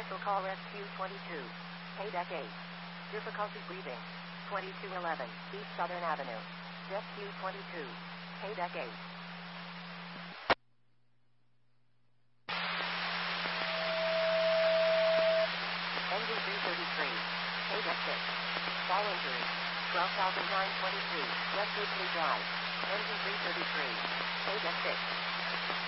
Commercial call SQ22. Paydeck 8. Difficulty breathing. 2211 East Southern Avenue. SQ22. Paydeck 8. Engine 333. Paydeck 6. Fall injury. 12,923 West Woodley Drive. Engine 333. Paydeck 6.